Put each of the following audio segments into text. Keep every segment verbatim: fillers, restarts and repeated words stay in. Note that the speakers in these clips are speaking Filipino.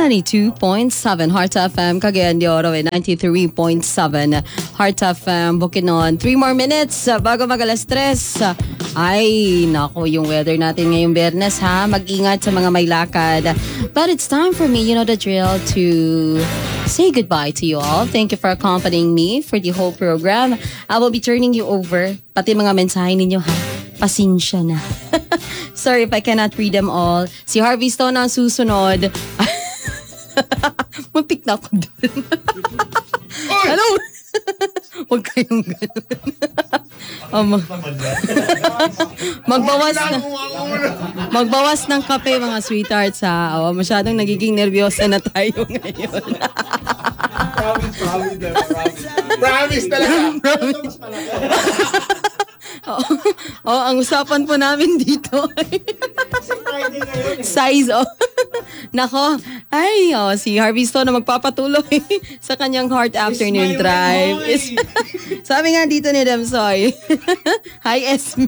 ninety-two point seven Heart F M, Cagayan de Oro, and ninety-three point seven Heart F M, Bukidnon. Three more minutes uh, bago mag alas tres. Uh, ay, nako, yung weather natin ngayong Biyernes, ha? Mag-ingat sa mga may lakad. But it's time for me, you know the drill, to say goodbye to you all. Thank you for accompanying me for the whole program. I will be turning you over, pati mga mensahe ninyo, ha? Pasensya na. Sorry if I cannot read them all. Si Harvey Stone ang susunod. Muntik na ako doon. Ano? Huwag kayong ganun. Oh, mag- magbawas na magbawas ng kape, mga sweethearts, ha. Oh, masyadong nagiging nervyosa na tayo ngayon. Promise, promise, promise talaga. Promise. Oh, oh, ang usapan po namin dito ay size, oh. Nako, ay, oh, si Harvey Stone na magpapatuloy sa kanyang Heart Afternoon Drive. Is, sabi nga dito ni Demsoy, hi, Esme.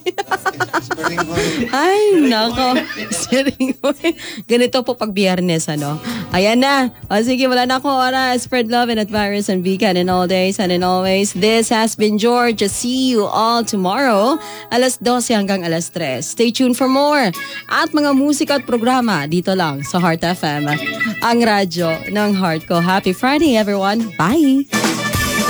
Ay, nako. Ganito po pag Biyernes, ano. Ayan na. O, sige, wala na akong oras. Spread love and admirers and weekend in all days and in always. This has been George. See you all tomorrow, alas twelve hanggang alas tres. Stay tuned for more. At mga musika at programa dito lang sa Heart F M, ang radyo ng heart ko. Happy Friday, everyone. Bye!